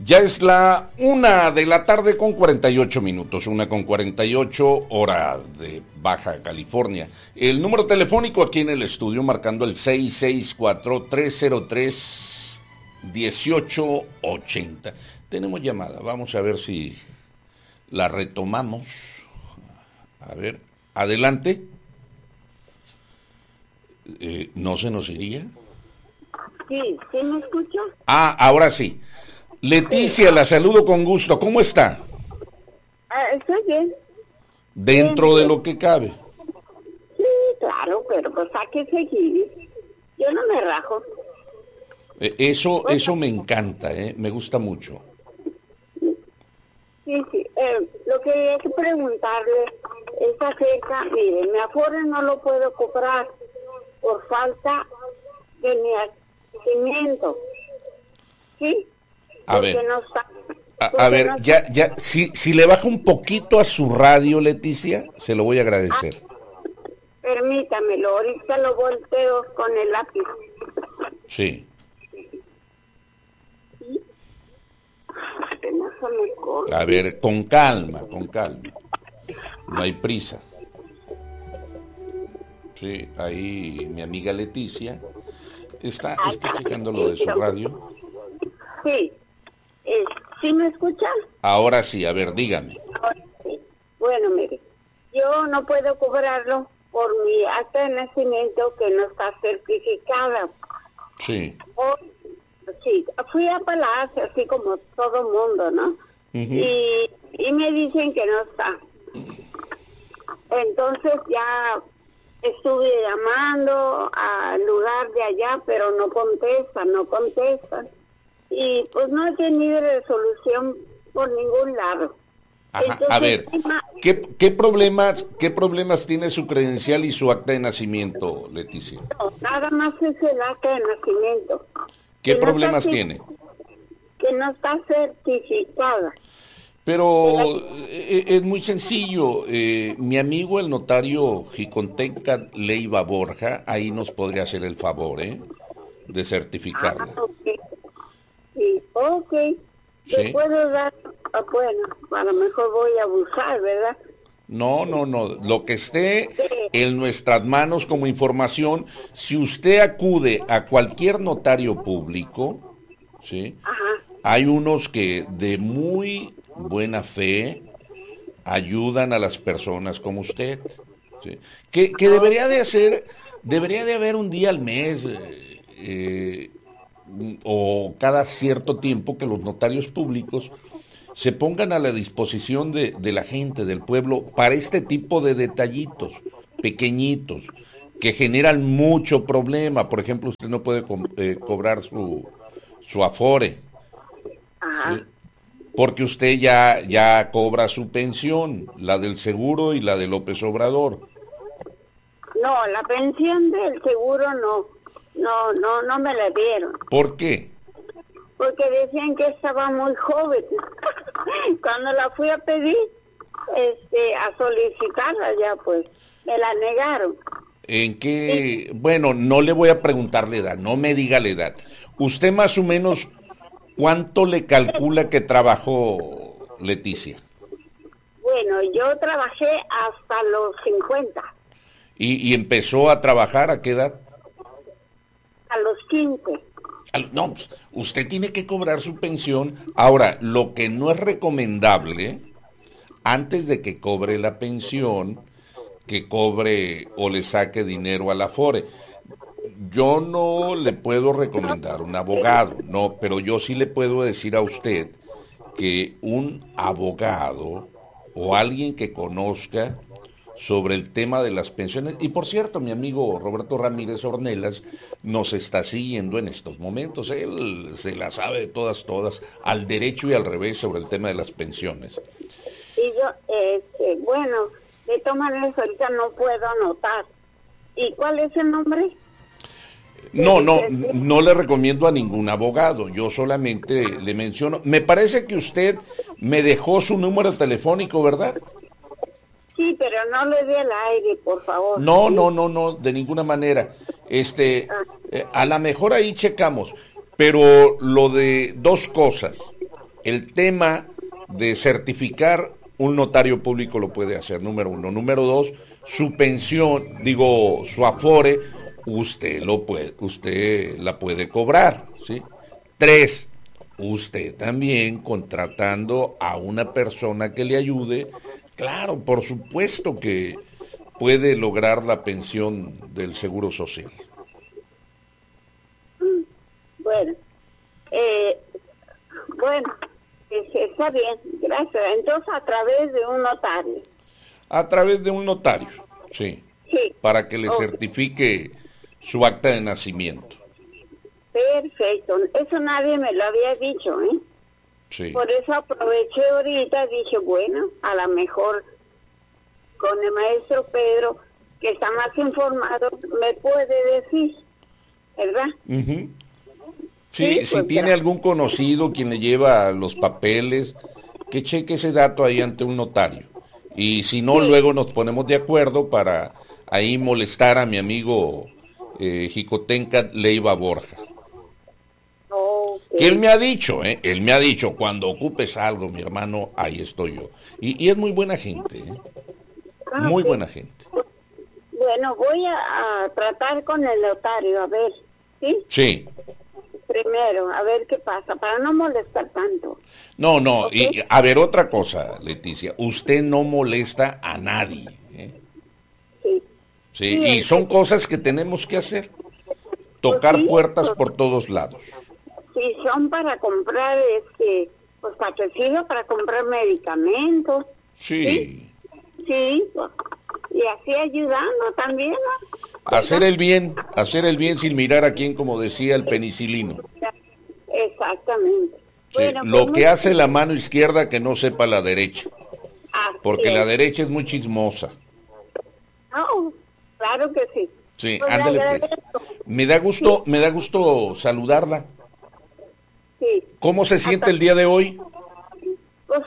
Ya es la 1 de la tarde con 48 minutos, 1 con 48 hora de Baja California. El número telefónico aquí en el estudio marcando el 664-303-1880. Tenemos llamada, vamos a ver si la retomamos. A ver, adelante. ¿No se nos iría? Sí, ¿sí me escucha? Ah, ahora sí. Leticia, la saludo con gusto. ¿Cómo está? Estoy bien. Dentro de Bien. lo que cabe. Sí, claro, pero pues hay que seguir. Yo no me rajo. Eso me encanta, me gusta mucho. Sí. Lo que hay que preguntarle es acerca, mire, mi Afore no lo puedo cobrar por falta de mi nacimiento. ¿Sí? A Porque ver, no está. a ver, ya, si le baja un poquito a su radio, Leticia, se lo voy a agradecer. Permítamelo, ahorita lo volteo con el lápiz. Sí. Que no se me corre. A ver, con calma, con calma. No hay prisa. Sí, ahí mi amiga Leticia está checando lo de su radio. Sí. ¿Sí me escuchan? Ahora sí, a ver, dígame. Sí. Bueno, mire, yo no puedo cobrarlo por mi acta de nacimiento que no está certificada. Sí. Sí, fui a Palacio, así como todo mundo, ¿no? Y me dicen que no está. Entonces ya estuve llamando al lugar de allá, pero no contestan. Y pues no he tenido resolución por ningún lado. Ajá. Entonces, A ver, ¿qué problemas tiene su credencial y su acta de nacimiento, Leticia? no, nada más es el acta de nacimiento. ¿Qué Que problemas no está, tiene? Que no está certificada. Pero es muy sencillo. Mi amigo el notario Jicontenca Leiva Borja, ahí nos podría hacer el favor, de certificarla. Ok. Sí, ok. ¿Sí? ¿Le puedo dar? Bueno, a lo mejor voy a abusar, ¿verdad? No. Lo que esté en nuestras manos como información, si usted acude a cualquier notario público, ¿sí? Ajá. Hay unos que de muy buena fe ayudan a las personas como usted, ¿sí? Que debería de haber un día al mes o cada cierto tiempo que los notarios públicos se pongan a la disposición de la gente, del pueblo, para este tipo de detallitos pequeñitos que generan mucho problema. Por ejemplo, usted no puede cobrar su Afore, Ajá. ¿sí? Porque usted ya cobra su pensión, la del seguro y la de López Obrador. No, la pensión del seguro no me la dieron. ¿Por qué? Porque decían que estaba muy joven. Cuando la fui a pedir, a solicitarla ya, pues, me la negaron. ¿En qué? Bueno, no le voy a preguntar la edad, no me diga la edad. Usted más o menos, ¿cuánto le calcula que trabajó, Leticia? Bueno, yo trabajé hasta los 50. ¿Y empezó a trabajar a qué edad? A los 15. No, pues, usted tiene que cobrar su pensión. Ahora, lo que no es recomendable, antes de que cobre la pensión, que cobre o le saque dinero al Afore. Yo no le puedo recomendar un abogado, no, pero yo sí le puedo decir a usted que un abogado o alguien que conozca sobre el tema de las pensiones, y por cierto, mi amigo Roberto Ramírez Ornelas nos está siguiendo en estos momentos, él se la sabe de todas, al derecho y al revés sobre el tema de las pensiones. Y yo, bueno, de todas maneras ahorita no puedo anotar. ¿Y cuál es el nombre? No le recomiendo a ningún abogado, yo solamente le menciono, me parece que usted me dejó su número telefónico, ¿verdad? Sí, pero no le dé al aire, por favor. No, de ninguna manera. A lo mejor ahí checamos, pero lo de dos cosas. el tema de certificar, un notario público lo puede hacer, número uno. Número dos, su pensión, digo, su afore, usted la puede cobrar, ¿sí? Tres, usted también contratando a una persona que le ayude, claro, por supuesto que puede lograr la pensión del Seguro Social. Bueno, eh, bueno, está bien, gracias. Entonces, a través de un notario. A través de un notario, sí, Sí. para que le Ok. certifique su acta de nacimiento. Perfecto. Eso nadie me lo había dicho, ¿eh? Sí. Por eso aproveché ahorita, dije, bueno, a lo mejor con el maestro Pedro, que está más informado, me puede decir, ¿verdad? Ujú. Sí, Sí, si pues tiene algún conocido quien le lleva los papeles, que cheque ese dato ahí ante un notario. Y si no, sí. luego nos ponemos de acuerdo para ahí molestar a mi amigo Jicotenca Leiva Borja. Ok. Que él me ha dicho, él me ha dicho, cuando ocupes algo, mi hermano, ahí estoy yo. Y es muy buena gente, Ah, muy ok. buena gente. Bueno, voy a tratar con el notario, a ver, ¿sí? Sí, Primero, a ver qué pasa, para no molestar tanto. no, no, ¿Ok? y a ver, otra cosa, Leticia, usted no molesta a nadie, Sí. sí, Sí, y son cosas que tenemos que hacer, pues tocar sí, puertas pues, por todos lados. sí, son para comprar, pues patrocinio para comprar medicamentos, ¿sí? Sí, Sí, pues, y así ayudando también, ¿no? ¿Verdad? hacer el bien sin mirar a quién, como decía el penicilino. Exactamente. Sí, Bueno, pues lo que muchas hace la mano izquierda que no sepa la derecha, así porque la es. derecha es muy chismosa. No, claro que sí. Sí, Pues le ándale pues. agradezco. Sí, Me da gusto saludarla. sí. ¿Cómo se siente Hasta, el día de hoy? pues,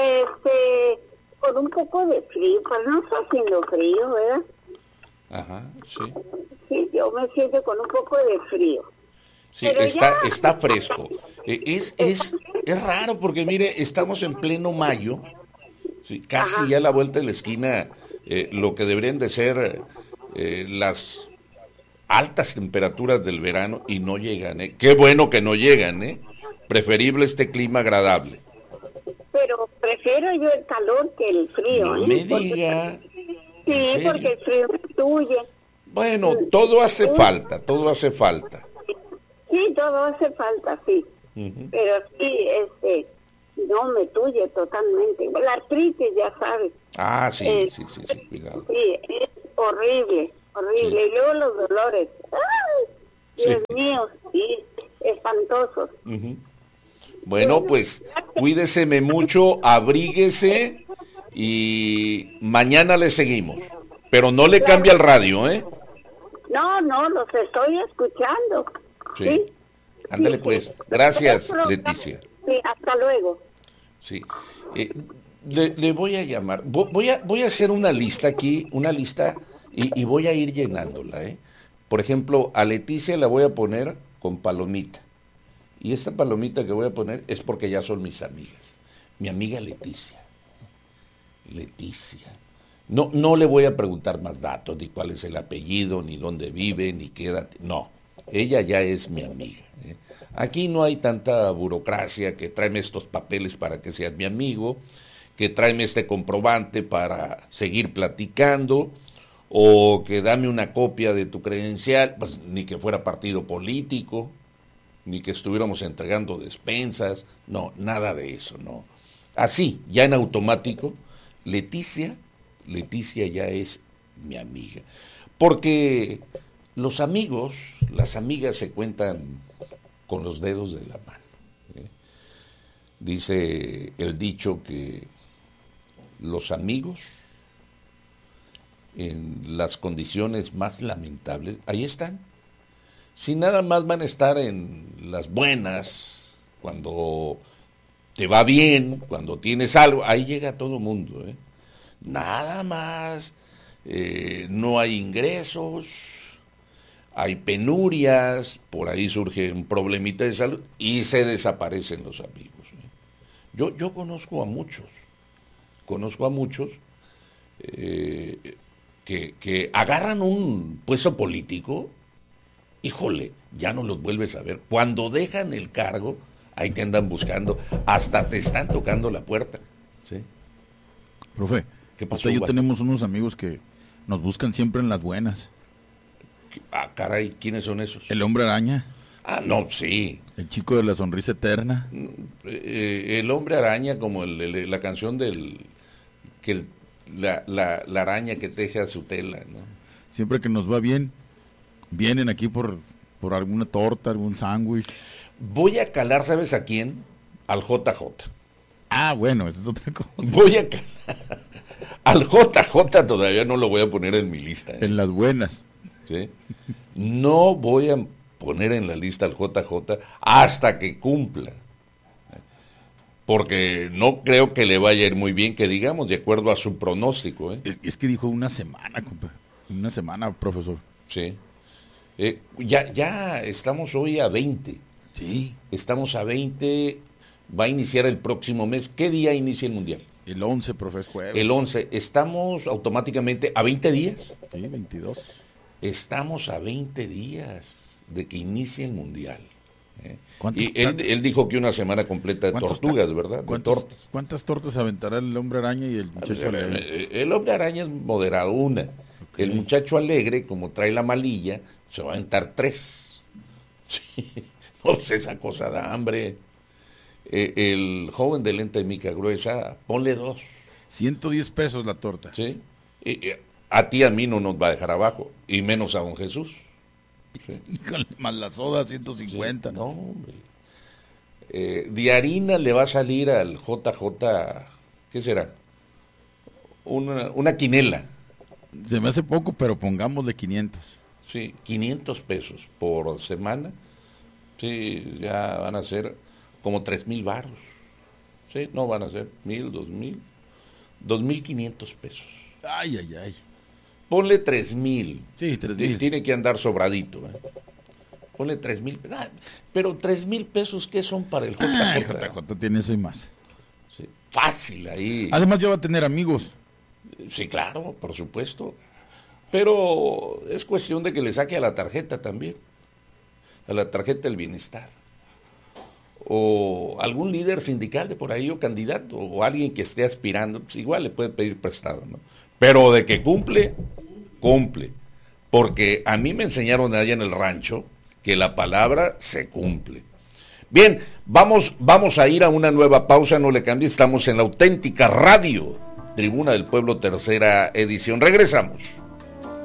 con un poco de frío, pues no está haciendo frío, ¿verdad? Ajá, sí. Sí, yo me siento con un poco de frío. Sí, Pero ya, está fresco. es- Es raro porque mire, estamos en pleno mayo, sí, casi ajá, ya a la vuelta de la esquina, lo que deberían de ser las altas temperaturas del verano y no llegan, ¿eh? Qué bueno que no llegan, ¿eh? Preferible este clima agradable. pero prefiero yo el calor que el frío, No ¿eh? me diga, en Sí, porque serio. el frío me destruye. Bueno, todo hace Mm, falta, todo hace falta. Sí, todo hace falta, sí. Ujú. Pero sí, no me tuye totalmente. La artritis, ya sabes, Ah, sí, eh, sí, sí, sí, cuidado. sí, es horrible, Sí, horrible. Y luego los dolores. ¡Ay! sí. Dios mío, sí, espantosos. Ujú. Bueno, Bueno, pues cuídeseme mucho, abríguese y mañana le seguimos. Pero no le claro, cambia el radio, ¿eh? no, no, los estoy escuchando. Sí. Sí, Ándale sí, sí. pues. Los tres Gracias, programas. Leticia. Sí, hasta luego. Sí. Eh, le voy a llamar. Voy a hacer una lista aquí, una lista, y voy a ir llenándola, ¿eh? Por ejemplo, a Leticia la voy a poner con palomita. Y esta palomita que voy a poner es porque ya son mis amigas. Mi amiga Leticia. Leticia. No, no le voy a preguntar más datos, ni cuál es el apellido, ni dónde vive, ni qué edad. No, ella ya es mi amiga. ¿Eh? Aquí no hay tanta burocracia que tráeme estos papeles para que seas mi amigo, que tráeme este comprobante para seguir platicando, o que dame una copia de tu credencial, pues ni que fuera partido político, ni que estuviéramos entregando despensas, no, nada de eso, no. Así, ya en automático, Leticia, Leticia ya es mi amiga. Porque los amigos, las amigas se cuentan con los dedos de la mano. ¿Eh? Dice el dicho que los amigos en las condiciones más lamentables, ahí están. Si nada más van a estar en las buenas, cuando te va bien, cuando tienes algo, ahí llega todo el mundo. ¿Eh? Nada más, no hay ingresos, hay penurias, por ahí surge un problemita de salud y se desaparecen los amigos. ¿Eh? Yo conozco a muchos que agarran un puesto político, híjole, ya no los vuelves a ver. Cuando dejan el cargo, ahí te andan buscando, hasta te están tocando la puerta. ¿Sí? Profe, ¿Qué pasó, usted y yo Walter? tenemos unos amigos que nos buscan siempre en las buenas. Ah, caray, ¿quiénes son esos? El hombre araña, Ah, no, sí. el chico de la sonrisa eterna. El hombre araña, como la canción del... la araña que teje a su tela, ¿no? Siempre que nos va bien, vienen aquí por alguna torta, algún sándwich. Voy a calar, ¿sabes a quién? Al JJ. Ah, bueno, esa es otra cosa. Voy a calar. Al JJ todavía no lo voy a poner en mi lista, ¿eh? En las buenas. ¿Sí? No voy a poner en la lista al JJ hasta que cumpla. Porque no creo que le vaya a ir muy bien, que digamos, de acuerdo a su pronóstico, ¿eh? Es que dijo una semana, compa. Una semana, profesor. Sí. Ya estamos hoy a 20. Sí. Estamos a 20, va a iniciar el próximo mes. ¿Qué día inicia el Mundial? El 11, profe, es jueves. El 11. Estamos automáticamente a 20 días. Sí, 22. Estamos a 20 días de que inicie el Mundial. ¿Cuántos Y él dijo que una semana completa de tortugas, ¿verdad? De tortas. ¿Cuántas tortas aventará el hombre araña y el muchacho alegre? El hombre araña es moderado, una. Okay. El muchacho alegre, como trae la malilla, se va a aventar 3. Sí. No, pues esa cosa da hambre. El joven de lente de mica gruesa, ponle 2. 110 pesos la torta. ¿Sí? Y a ti, a mí no nos va a dejar abajo, y menos a don Jesús. ¿Sí? Más la soda, 150. Sí, no, hombre. De harina le va a salir al JJ, ¿qué será? Una quinela. Se me hace poco, pero pongámosle 500. Sí, 500 pesos por semana. Sí, ya van a ser como 3,000 varos. Sí, no van a ser 1,000, 2,000, 2,500 pesos. Ay, ay, ay. Ponle 3,000. Sí, 3,000. Tiene que andar sobradito, ¿eh? Ponle 3,000. Pero 3,000 pesos, ¿qué son para el JJ? El JJ tiene eso y más. Sí, fácil ahí. Además ya va a tener amigos. Sí, claro, por supuesto. Pero es cuestión de que le saque a la tarjeta también. A la tarjeta del bienestar. O algún líder sindical de por ahí, o candidato, o alguien que esté aspirando, pues igual le puede pedir prestado, ¿no? Pero de que cumple, cumple. Porque a mí me enseñaron allá en el rancho que la palabra se cumple. Bien, vamos a ir a una nueva pausa, no le cambie, estamos en la auténtica radio, Tribuna del Pueblo, tercera edición. Regresamos.